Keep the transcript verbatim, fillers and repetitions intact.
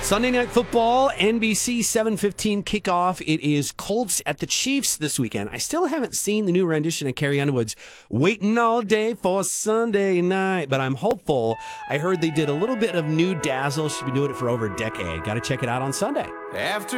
Sunday Night Football, N B C seven fifteen kickoff. It is Colts at the Chiefs this weekend. I still haven't seen the new rendition of Carrie Underwood's Waiting All Day for Sunday Night, but I'm hopeful. I heard they did a little bit of new dazzle. She's been doing it for over a decade. Got to check it out on Sunday. After